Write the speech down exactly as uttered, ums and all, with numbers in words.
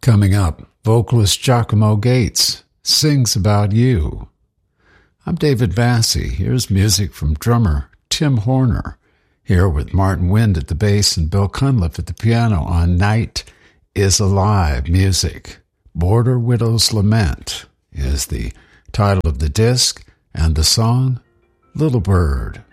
Coming up, vocalist Giacomo Gates sings about you. I'm David Vassy. Here's music from drummer Tim Horner, here with Martin Wind at the bass and Bill Cunliffe at the piano on Night is Alive music. Border Widow's Lament is the title of the disc, and the song, Little Bird.